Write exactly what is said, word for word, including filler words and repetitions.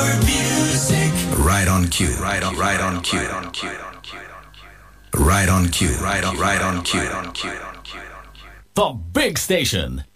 Right on cue. Right on. Right on cue. Right on cue. Right on cue. Right on. Right on cue. The big station.